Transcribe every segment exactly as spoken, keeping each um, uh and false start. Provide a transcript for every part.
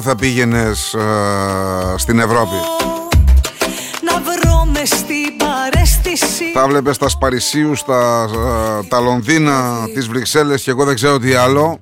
θα πήγαινες ε, στην Ευρώπη? Να βρω μες στην παρέστηση. Θα βλέπεις τα Σπαρισίου, τα, ε, τα Λονδίνα, τις Βρυξέλλες και εγώ δεν ξέρω τι άλλο.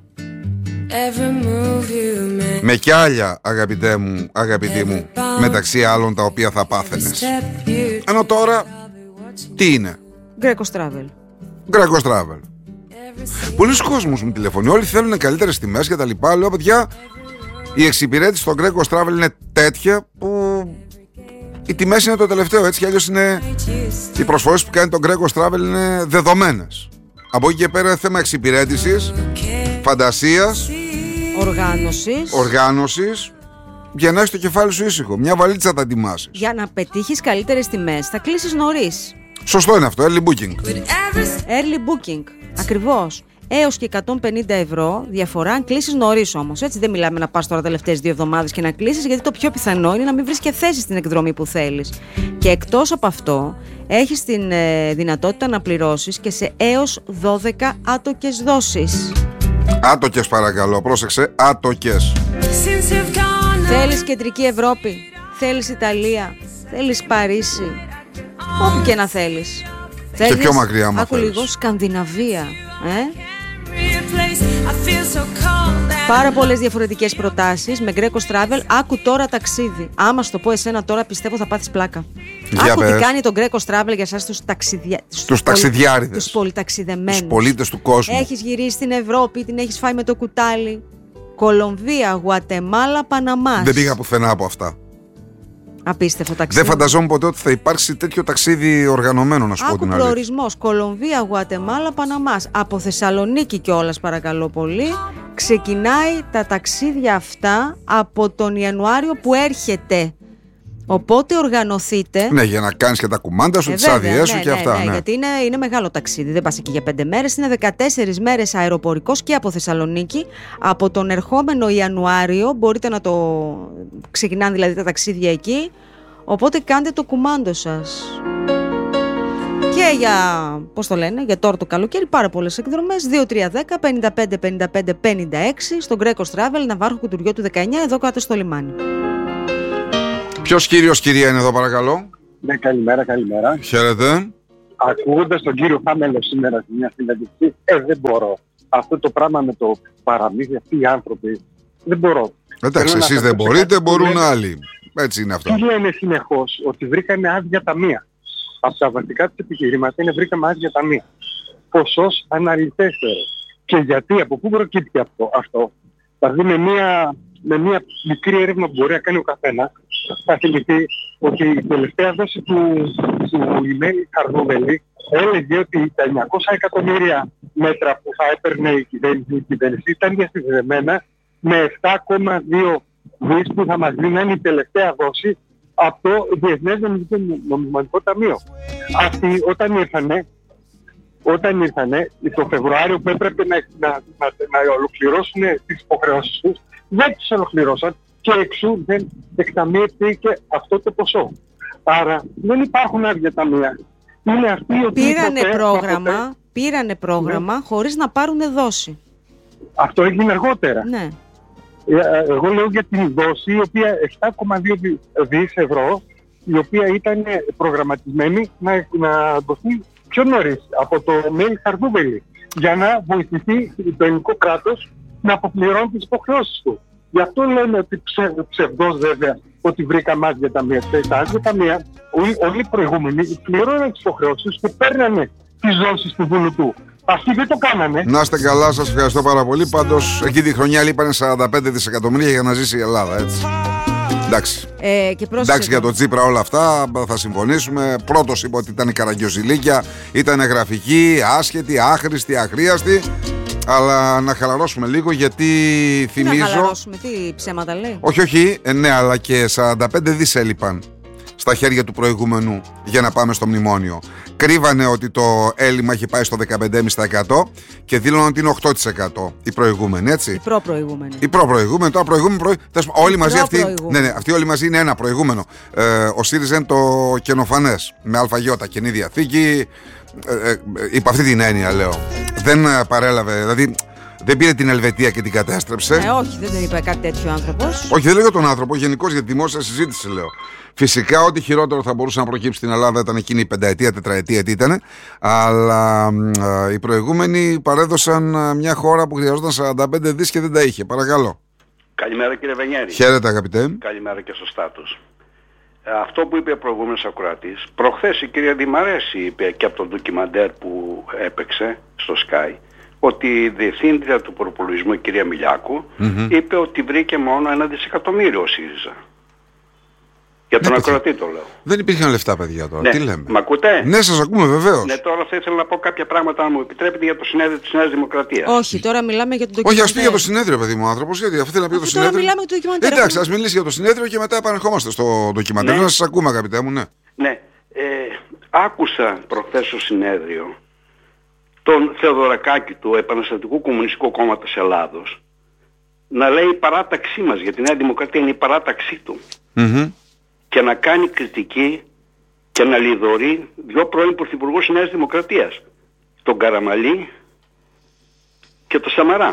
Με κι άλλα, αγαπητέ μου, αγαπητή μου, μεταξύ άλλων τα οποία θα πάθαινες. Ενώ τώρα, τι είναι? Greco Travel. Greco Travel. Πολλοί κόσμος μου τηλεφωνεί, όλοι θέλουν καλύτερες τιμές και τα λοιπά. Λέω, παιδιά, η εξυπηρέτηση στο Greco Travel είναι τέτοια που οι τιμές είναι το τελευταίο, έτσι κι αλλιώς είναι. Οι προσφορές που κάνει το Greco Travel είναι δεδομένες. Από εκεί και πέρα θέμα εξυπηρέτησης, φαντασίας, Οργάνωσης. Οργάνωσης, για να έχεις το κεφάλι σου ήσυχο. Μια βαλίτσα θα ετοιμάσεις. Για να πετύχεις καλύτερες τιμές θα κλείσεις νωρίς. Σωστό είναι αυτό, early booking. Early booking, ακριβώς. Έως και εκατόν πενήντα ευρώ διαφορά αν κλείσεις νωρίς όμως. Έτσι δεν μιλάμε να πας τώρα τελευταίες δύο εβδομάδες και να κλείσεις, γιατί το πιο πιθανό είναι να μην βρεις και θέση στην εκδρομή που θέλεις. Και εκτός από αυτό, έχεις την ε, δυνατότητα να πληρώσεις και σε έως δώδεκα άτοκες δόσεις. Άτοκες παρακαλώ, πρόσεξε, άτοκες. Θέλεις κεντρική Ευρώπη, θέλεις Ιταλία, θέλεις Παρίσι, όπου και να θέλεις. Και Θέλεις, πιο μακριά μα άκου θέλεις. λίγο, Σκανδιναβία, ε? Πάρα πολλές διαφορετικές προτάσεις με Greco Travel. Άκου τώρα ταξίδι. Άμα σου το πω εσένα τώρα, πιστεύω θα πάθεις πλάκα. Για Άκου πες. τι κάνει το Greco Travel για εσάς τους, ταξιδια... Τους ταξιδιάριδες. Τους πολυταξιδεμένους. Τους πολίτες του κόσμου. Έχεις γυρίσει στην Ευρώπη, την έχεις φάει με το κουτάλι. Κολομβία, Γουατεμάλα, Παναμάς. Δεν πήγα πουθενά από αυτά. Απίστευτο ταξίδι. Δεν φανταζόμουν ποτέ ότι θα υπάρξει τέτοιο ταξίδι οργανωμένο, να σου πω Άκου την αλήθεια. προορισμός, Κολομβία, Γουατεμάλα, Παναμάς. Από Θεσσαλονίκη κιόλας, παρακαλώ πολύ. Ξεκινάει τα ταξίδια αυτά από τον Ιανουάριο που έρχεται. Οπότε οργανωθείτε. Ναι, για να κάνεις και τα κουμάντα σου, Ε, τις βέβαια, άδειές σου ναι, και ναι, αυτά. ναι, Ναι. γιατί είναι, είναι μεγάλο ταξίδι. Δεν πας εκεί για πέντε μέρες. Είναι δεκατέσσερις μέρες αεροπορικός και από Θεσσαλονίκη. Από τον ερχόμενο Ιανουάριο μπορείτε να το. Ξεκινάνε δηλαδή τα ταξίδια εκεί. Οπότε κάντε το κουμάντο σας. Και για, πώς το λένε, για τώρα το καλοκαίρι πάρα πολλές εκδρομές. δύο τρία δέκα πενήντα πέντε πενήντα πέντε πενήντα έξι στο Greco Travel, Ναβάρχο Κουτουριό του δεκαεννιά, εδώ κάτω στο λιμάνι. Ποιος κύριος, κυρία, είναι εδώ παρακαλώ? Ναι, καλημέρα, καλημέρα. Χαίρετε. Ακούγοντας τον κύριο Χάμελο σήμερα σε μια συνέντευξη, ε, δεν μπορώ. Αυτό το πράγμα με το παραμύθι, αυτοί οι άνθρωποι, δεν μπορώ. Εντάξει, Θέλω να εσείς σας δεν πω μπορείτε, κάτι. μπορούν λένε, άλλοι. Έτσι είναι αυτό. Τι λένε συνεχώς, ότι βρήκανε άδεια ταμεία. Από τα βασικά της επιχειρήματα είναι βρήκαμε άδεια ταμεία. Ποσός αναλυτέστερο. Και γιατί, από πού προκύπτει αυτό. αυτό. Δηλαδή με μια, με μια μικρή έρευνα που μπορεί να κάνει ο καθένας, θα θυμηθεί ότι η τελευταία δόση του, του Λιμένη Καρδούβελη έλεγε ότι τα εννιακόσια εκατομμύρια μέτρα που θα έπαιρνε η κυβέρνηση, η κυβέρνηση ήταν διασυνδεδεμένα με επτά κόμμα δύο δις που θα μας δίνανε η τελευταία δόση από το Διεθνές Νομισματικό Ταμείο. Αυτοί όταν ήρθανε, όταν ήρθανε το Φεβρουάριο που έπρεπε να, να, να, να ολοκληρώσουν τις υποχρεώσεις τους, δεν τις ολοκληρώσαν και εξού δεν εκταμιεύτηκε αυτό το ποσό. Άρα δεν υπάρχουν άδεια ταμεία. Είναι αυτοί οι οποίοι Πήρανε ποτέ, πρόγραμμα, ποτέ, πήρανε πρόγραμμα ναι. χωρίς να πάρουν δόση. Αυτό έγινε αργότερα. Ναι. Εγώ λέω για την δόση η οποία επτά κόμμα δύο δις ευρώ, η οποία ήταν προγραμματισμένη να, να δοθεί πιο νωρίς από το Μέλη Χαρδούβελη για να βοηθηθεί το ελληνικό κράτος να αποπληρώνει τις υποχρεώσεις του. Γι' αυτό λένε ότι ψε, ψευδός βέβαια ότι βρήκαμε άδεια ταμεία. Τα άδεια ταμεία, όλοι, όλοι οι προηγούμενοι πληρώναν τις υποχρεώσεις και παίρνανε τις δόσεις του Βουλωτού. Αυτοί δεν το κάνανε. Να είστε καλά, σας ευχαριστώ πάρα πολύ. Πάντως εκεί τη χρονιά λείπανε σαράντα πέντε δισεκατομμύρια για να ζήσει η Ελλάδα, έτσι. Εντάξει. Ε, και Εντάξει, για το Τσίπρα όλα αυτά θα συμφωνήσουμε. Πρώτος είπε ότι ήταν η καραγκιόζηλίκια, ήταν γραφική, άσχετη, άχρηστη, αχρίαστη. Αλλά να χαλαρώσουμε λίγο, γιατί θυμίζω. Να χαλαρώσουμε, τι ψέματα λέει. Όχι, όχι, ε, ναι, αλλά και σαράντα πέντε δις έλειπαν στα χέρια του προηγούμενου για να πάμε στο μνημόνιο. Κρύβανε ότι το έλλειμμα είχε πάει στο δεκαπέντε κόμμα πέντε τοις εκατό και δήλωναν ότι είναι οκτώ τοις εκατό οι προηγούμενοι, έτσι. Οι προ-προηγούμενοι. Οι προ-προηγούμενοι, τώρα προηγούμενοι. Προ... Όλοι οι μαζί αυτοί. Ναι, ναι, αυτοί όλοι μαζί είναι ένα προηγούμενο. Ε, ο ΣΥΡΙΖΑ είναι το καινοφανές με αλφαγιώτα, Καινή Διαθήκη. Ε, ε, υπ' αυτή την έννοια λέω. Δεν παρέλαβε, δηλαδή Δεν πήρε την Ελβετία και την κατέστρεψε. Ε, όχι, δεν τον είπε κάτι τέτοιο άνθρωπος. Όχι, δεν λέω για τον άνθρωπο, γενικώς για τη δημόσια συζήτηση λέω. Φυσικά, ό,τι χειρότερο θα μπορούσε να προκύψει στην Ελλάδα ήταν εκείνη η πενταετία, τετραετία, τι ήταν. Αλλά α, οι προηγούμενοι παρέδωσαν α, μια χώρα που χρειαζόταν σαράντα πέντε δις και δεν τα είχε. Παρακαλώ. Καλημέρα κύριε Βενιέρη. Χαίρετε αγαπητέ. Καλημέρα και στο στάτους. Αυτό που είπε ο προηγούμενος ακροατής, προχθές η κυρία Δημαρέση είπε και από το ντοκιμαντέρ που έπαιξε στο Sky, ότι η διευθύντρια του προπολογισμού, η κυρία Μιλιάκου, mm-hmm. είπε ότι βρήκε μόνο ένα δισεκατομμύριο ο ΣΥΡΙΖΑ. Για τον ακροατή το λέω. Δεν υπήρχαν λεφτά, παιδιά τώρα. Ναι. Τι λέμε. Μ' ακούτε? Ναι, σας ακούμε βεβαίως. Ναι, τώρα θα ήθελα να πω κάποια πράγματα, αν μου επιτρέπετε, για το συνέδριο της Νέας Δημοκρατίας. Όχι, τώρα μιλάμε για το ντοκιμαντέρ. Όχι, ας πει για το συνέδριο, παιδί μου, ο άνθρωπος, γιατί αφού θέλει να πει για το τώρα συνέδριο. μιλάμε για το ντοκιμαντέρ. Εντάξει, ας μιλήσει για το συνέδριο και μετά επανερχόμαστε στο ντοκιμαντέρ. Ναι. Να σας ακούμε, αγαπητέ μου, ναι. Ναι. Ε, άκουσα προχθές στο συνέδριο τον Θεοδωρακάκη του Επαναστατικού Κομμουνιστικού Κόμματος Ελλάδος να λέει η παράταξή μας, γιατί η Νέα Δημοκρατία είναι η παράταξή του. Mm-hmm. Και να κάνει κριτική και να λιδωρεί δύο πρώην πρωθυπουργούς της Νέας Δημοκρατίας, τον Καραμαλή και τον Σαμαρά.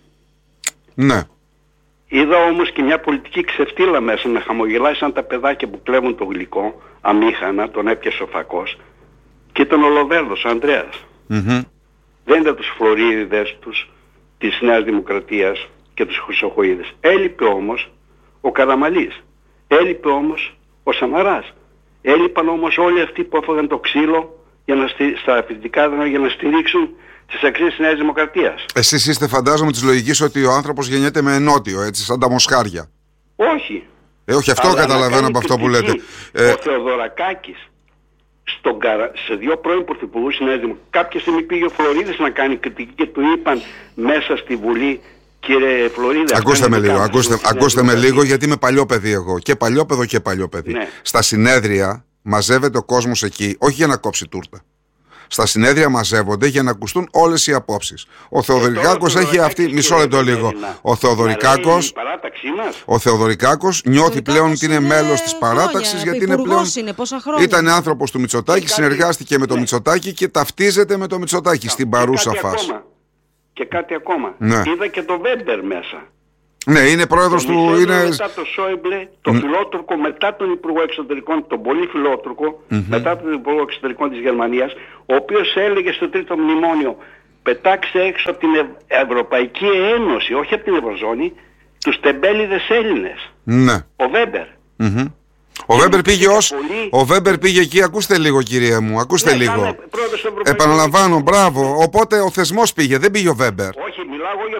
Ναι. Είδα όμως και μια πολιτική ξεφτύλα μέσα να χαμογελάει σαν τα παιδάκια που κλέβουν το γλυκό, αμήχανα, τον έπιασε ο φακός, και ήταν ο Λοβέρδος, ο Ανδρέας. Mm-hmm. Δεν ήταν τους Φλωρίδιδες τους της Νέας Δημοκρατίας και τους Χρυσοχοΐδες. Έλειπε όμως ο Καραμαλής. Έλειπε όμως ο Σαμαράς. Έλειπαν όμως όλοι αυτοί που έφαγαν το ξύλο για να στηρί... στα φοιτητικά δέντρα για να στηρίξουν τις αξίες της Νέας Δημοκρατίας. Εσείς είστε, φαντάζομαι, της λογικής ότι ο άνθρωπος γεννιέται με ενότιο, έτσι, σαν τα μοσχάρια. Όχι. Ε, όχι, αυτό αλλά καταλαβαίνω από αυτό που λέτε. Ο ε... Θεοδωρακάκης στον καρα... σε δύο πρώην πρωθυπουργούς της Νέας Δημοκρατίας. Κάποια στιγμή πήγε ο Φλωρίδης να κάνει κριτική και του είπαν μέσα στη Βουλή, κύριε Φλωρίδη. Ακούστε με λίγο, ακούστε, ακούστε με λίγο, γιατί είμαι παλιό παιδί εγώ. Και παλιό παιδό και παλιό παιδί. Ναι. Στα συνέδρια μαζεύεται ο κόσμος εκεί, όχι για να κόψει τούρτα. Στα συνέδρια μαζεύονται για να ακουστούν όλες οι απόψεις. Ο Θεοδωρικάκος έχει αυτή. Μισό λεπτό λίγο. Ο Θεοδωρικάκος, ο Θεοδωρικάκος νιώθει πλέον ότι είναι μέλος της παράταξης, γιατί είναι πλέον. Ήταν άνθρωπος του Μητσοτάκη, συνεργάστηκε με το Μητσοτάκη και ταυτίζεται με το Μητσοτάκη στην παρούσα φάση. Και κάτι ακόμα. Ναι. Είδα και το Βέμπερ μέσα. Ναι, είναι πρόεδρος του. Είναι... Μετά το Σόιμπλε, το mm. φιλότουρκο, μετά τον Υπουργό Εξωτερικών, τον πολύ φιλότουρκο, mm-hmm. μετά τον Υπουργό Εξωτερικών της Γερμανίας, ο οποίος έλεγε στο τρίτο μνημόνιο, πετάξε έξω από την Ευρωπαϊκή Ένωση, όχι από την Ευρωζώνη, τους τεμπέληδες Έλληνες. Ναι. Ο Βέμπερ. Mm-hmm. Ο Βέμπερ πήγε ως... πολύ... Ο Βέμπερ πήγε εκεί, ακούστε λίγο κύριε μου, ακούστε ναι, λίγο. Επαναλαμβάνω, μπράβο. Οπότε ο θεσμός πήγε, δεν πήγε ο Βέμπερ. Όχι, μιλάω για